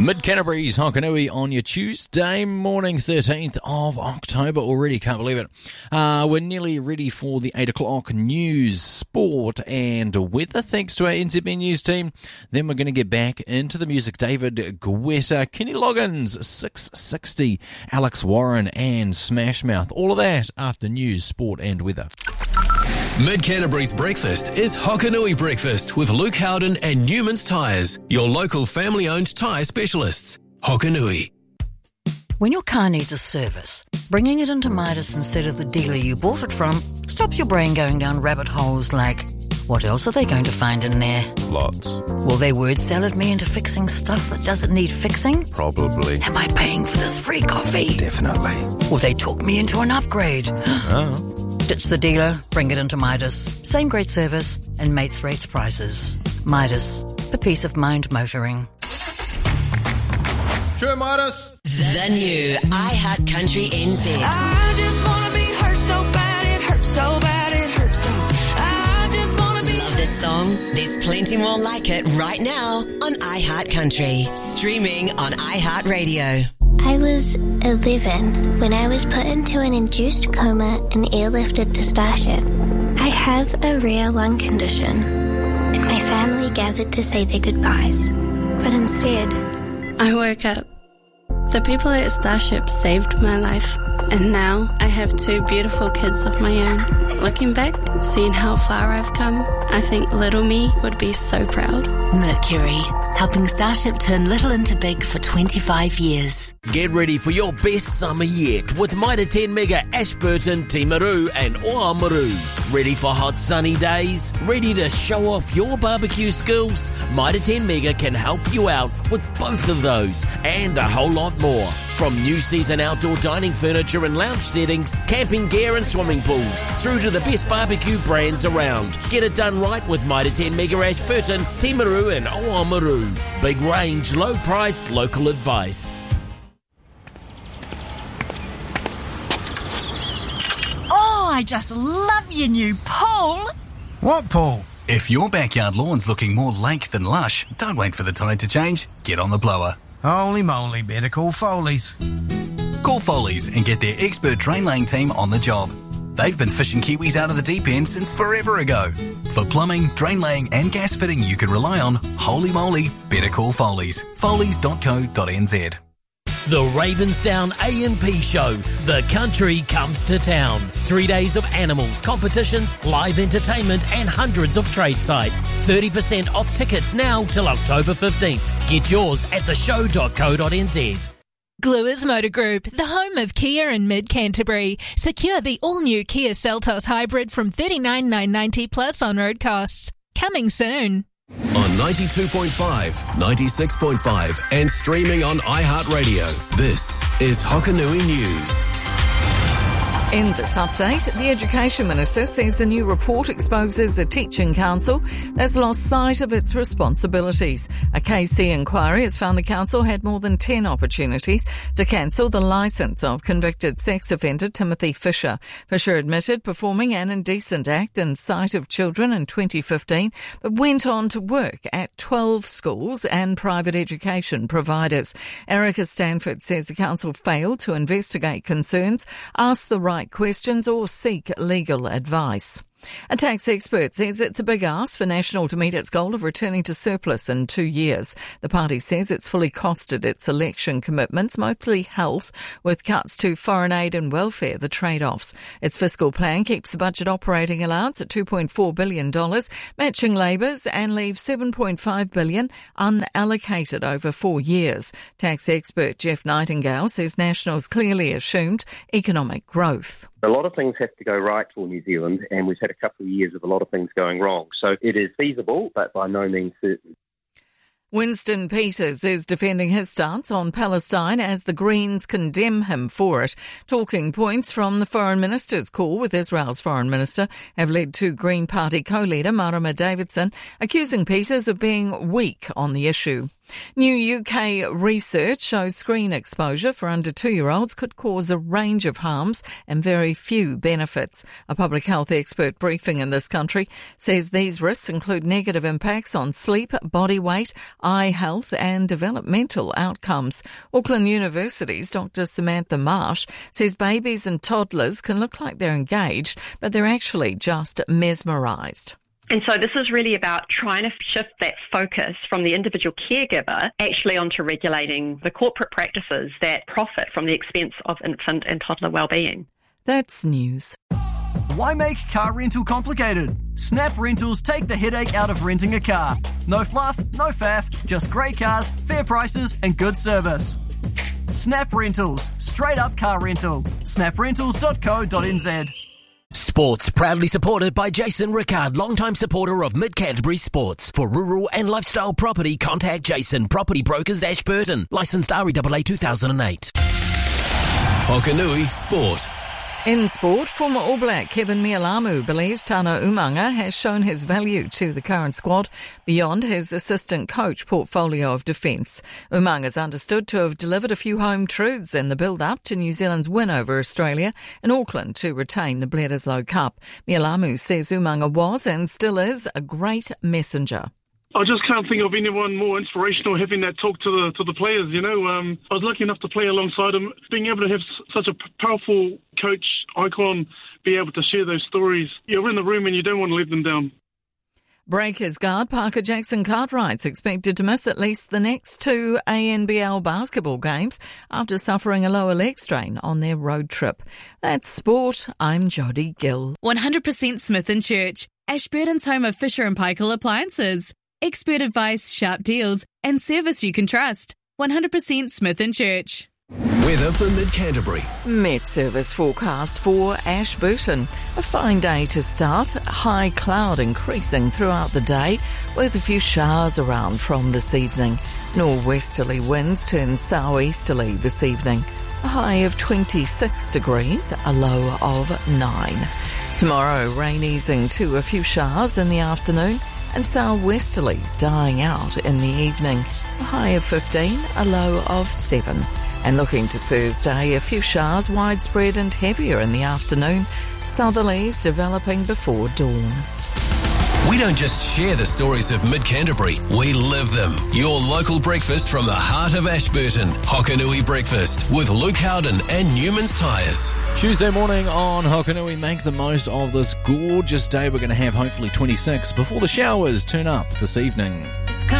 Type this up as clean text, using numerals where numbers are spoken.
Mid-Canterbury's Hokanui on your Tuesday morning, 13th of October already, can't believe it. We're nearly ready for the 8 o'clock news, sport and weather thanks to our NZB News team. Then we're going to get back into the music. David Guetta, Kenny Loggins, 660, Alex Warren and Smash Mouth. All of that after news, sport and weather. Mid-Canterbury's breakfast is Hokanui Breakfast with Luke Howden and Newman's Tyres, your local family-owned tyre specialists. Hokanui. When your car needs a service, bringing it into Midas instead of the dealer you bought it from stops your brain going down rabbit holes like, what else are they going to find in there? Lots. Will they word salad me into fixing stuff that doesn't need fixing? Probably. Am I paying for this free coffee? Definitely. Will they talk me into an upgrade? Oh. Ditch the dealer, bring it into Midas. Same great service and mates rates prices. Midas, for peace of mind motoring. Sure, Midas. The new iHeart Country NZ. I just want to be hurt so bad, it hurts so bad, it hurts so. I just want to be. Love this song? There's plenty more like it right now on iHeart Country. Streaming on iHeart Radio. I was 11 when I was put into an induced coma and airlifted to Starship. I have a rare lung condition, and my family gathered to say their goodbyes. But instead, I woke up. The people at Starship saved my life, and now I have 2 beautiful kids of my own. Looking back, seeing how far I've come, I think little me would be so proud. Mercury, helping Starship turn little into big for 25 years. Get ready for your best summer yet with Mitre 10 Mega Ashburton, Timaru and Oamaru. Ready for hot sunny days? Ready to show off your barbecue skills? Mitre 10 Mega can help you out with both of those and a whole lot more. From new season outdoor dining furniture and lounge settings, camping gear and swimming pools, through to the best barbecue brands around. Get it done right with Mitre 10 Mega Ashburton, Timaru and Oamaru. Big range, low price, local advice. Oh, I just love your new pool. What pool? If your backyard lawn's looking more lake than lush, don't wait for the tide to change. Get on the blower. Holy moly, better call Foley's. Call Foley's and get their expert drain laying team on the job. They've been fishing Kiwis out of the deep end since forever ago. For plumbing, drain laying and gas fitting you can rely on, holy moly, better call Foley's. Foleys.co.nz. The Ravensdown A&P Show. The country comes to town. 3 days of animals, competitions, live entertainment and hundreds of trade sites. 30% off tickets now till October 15th. Get yours at theshow.co.nz. Gluers Motor Group, the home of Kia in Mid-Canterbury. Secure the all-new Kia Seltos Hybrid from $39,990 plus on-road costs. Coming soon. On 92.5, 96.5 and streaming on iHeartRadio. This is Hokanui News. In this update, the Education Minister says a new report exposes a teaching council that's lost sight of its responsibilities. A KC inquiry has found the council had more than 10 opportunities to cancel the licence of convicted sex offender Timothy Fisher. Fisher admitted performing an indecent act in sight of children in 2015, but went on to work at 12 schools and private education providers. Erica Stanford says the council failed to investigate concerns, ask the right questions or seek legal advice. A tax expert says it's a big ask for National to meet its goal of returning to surplus in 2 years. The party says it's fully costed its election commitments, mostly health, with cuts to foreign aid and welfare the trade-offs. Its fiscal plan keeps the budget operating allowance at $2.4 billion, matching Labour's, and leaves $7.5 billion unallocated over 4 years. Tax expert Jeff Nightingale says National's clearly assumed economic growth. A lot of things have to go right for New Zealand, and we've had a couple of years of a lot of things going wrong. So it is feasible, but by no means certain. Winston Peters is defending his stance on Palestine as the Greens condemn him for it. Talking points from the Foreign Minister's call with Israel's Foreign Minister have led to Green Party co-leader Marama Davidson accusing Peters of being weak on the issue. New UK research shows screen exposure for under 2-year-olds could cause a range of harms and very few benefits. A public health expert briefing in this country says these risks include negative impacts on sleep, body weight, eye health and developmental outcomes. Auckland University's Dr. Samantha Marsh says babies and toddlers can look like they're engaged, but they're actually just mesmerised. And so this is really about trying to shift that focus from the individual caregiver actually onto regulating the corporate practices that profit from the expense of infant and toddler wellbeing. That's news. Why make car rental complicated? Snap Rentals take the headache out of renting a car. No fluff, no faff, just great cars, fair prices and good service. Snap Rentals, straight up car rental. snaprentals.co.nz. Sports proudly supported by Jason Rickard, longtime supporter of Mid-Canterbury Sports. For rural and lifestyle property, contact Jason, Property Brokers Ashburton. Licensed REAA 2008. Hokanui Sport. In sport, former All Black Kevin Mialamu believes Tana Umanga has shown his value to the current squad beyond his assistant coach portfolio of defence. Umanga is understood to have delivered a few home truths in the build-up to New Zealand's win over Australia in Auckland to retain the Bledisloe Cup. Mialamu says Umanga was and still is a great messenger. I just can't think of anyone more inspirational having that talk to the players, you know. I was lucky enough to play alongside him. Being able to have such a powerful coach icon, be able to share those stories. You're in the room and you don't want to let them down. Breakers guard Parker Jackson Cartwright's expected to miss at least the next 2 ANBL basketball games after suffering a lower leg strain on their road trip. That's sport. I'm Jodie Gill. 100% Smith & Church, Ashburton's home of Fisher & Paykel appliances. Expert advice, sharp deals, and service you can trust. 100% Smith & Church. Weather for Mid-Canterbury. Met Service forecast for Ashburton. A fine day to start. High cloud increasing throughout the day with a few showers around from this evening. Northwesterly winds turn southeasterly this evening. A high of 26 degrees, a low of 9. Tomorrow, rain easing to a few showers in the afternoon and southwesterlies dying out in the evening. A high of 15, a low of 7. And looking to Thursday, a few showers widespread and heavier in the afternoon. Southerlies developing before dawn. We don't just share the stories of Mid-Canterbury, we live them. Your local breakfast from the heart of Ashburton. Hokanui Breakfast with Luke Howden and Newman's Tyres. Tuesday morning on Hokanui, make the most of this gorgeous day. We're going to have hopefully 26 before the showers turn up this evening.